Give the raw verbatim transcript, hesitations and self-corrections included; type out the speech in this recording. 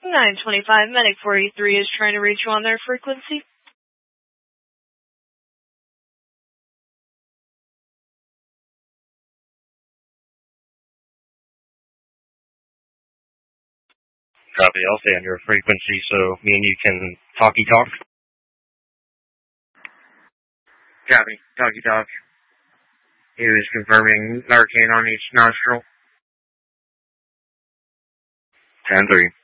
nine twenty-five, Medic forty-three is trying to reach you on their frequency. Copy, I'll stay on your frequency so me and you can talky-talk. Copy, talky-talk. He was confirming Narcan on each nostril. ten three.